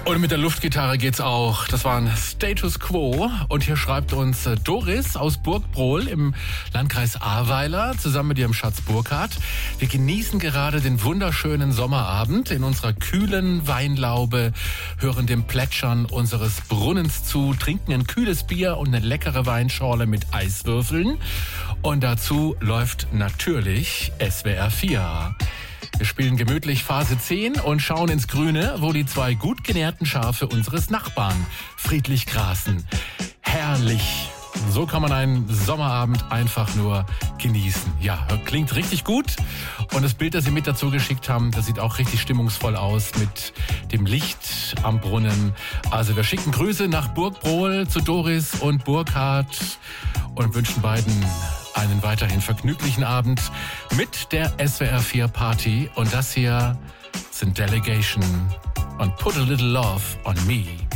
Und mit der Luftgitarre geht's auch. Das war ein Status Quo. Und hier schreibt uns Doris aus Burgbrohl im Landkreis Ahrweiler zusammen mit ihrem Schatz Burkhard. Wir genießen gerade den wunderschönen Sommerabend in unserer kühlen Weinlaube, hören dem Plätschern unseres Brunnens zu, trinken ein kühles Bier und eine leckere Weinschorle mit Eiswürfeln. Und dazu läuft natürlich SWR 4. Wir spielen gemütlich Phase 10 und schauen ins Grüne, wo die zwei gut genährten Schafe unseres Nachbarn friedlich grasen. Herrlich. So kann man einen Sommerabend einfach nur genießen. Ja, klingt richtig gut. Und das Bild, das Sie mit dazu geschickt haben, das sieht auch richtig stimmungsvoll aus mit dem Licht am Brunnen. Also wir schicken Grüße nach Burgbrohl zu Doris und Burkhard und wünschen beiden einen weiterhin vergnüglichen Abend mit der SWR 4 Party. Und das hier sind Delegation und Put a Little Love on Me.